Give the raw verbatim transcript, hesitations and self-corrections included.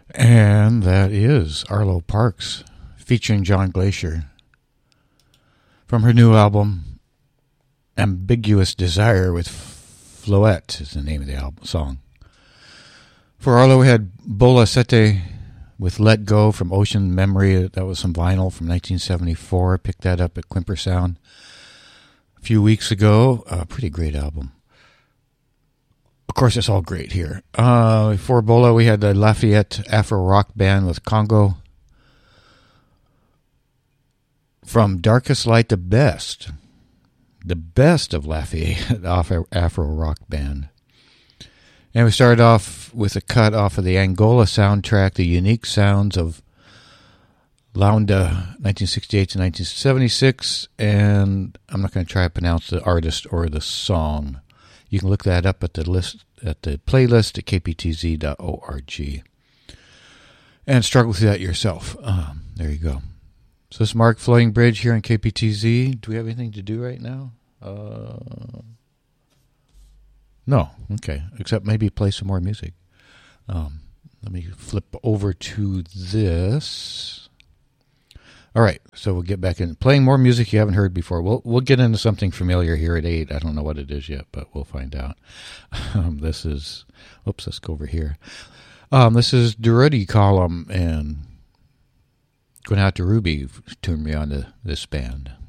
And that is Arlo Parks featuring John Glacier from her new album Ambiguous Desire with Floette is the name of the album song. For Arlo, we had Bola Sete with Let Go from Ocean Memory. That was some vinyl from nineteen seventy-four. Picked that up at Quimper Sound a few weeks ago. A pretty great album. Of course, it's all great here. Uh, before Bola, we had the Lafayette Afro Rock Band with Congo. From Darkest Light to Best. The best of Lafayette Afro Rock Band. And we started off with a cut off of the Angola soundtrack, The Unique Sounds of Launda, nineteen sixty-eight to nineteen seventy-six. And I'm not going to try to pronounce the artist or the song. You can look that up at the list at the playlist at k p t z dot org and struggle through that yourself. Um, there you go. So this is Mark Floating Bridge here on K P T Z. Do we have anything to do right now? Uh, no. Okay. Except maybe play some more music. Um, let me flip over to this. All right, so we'll get back in playing more music you haven't heard before. We'll we'll get into something familiar here at eight. I don't know what it is yet, but we'll find out. Um, this is, oops, let's go over here. Um, this is Durutti Column, and going out to Ruby turned me on to this band.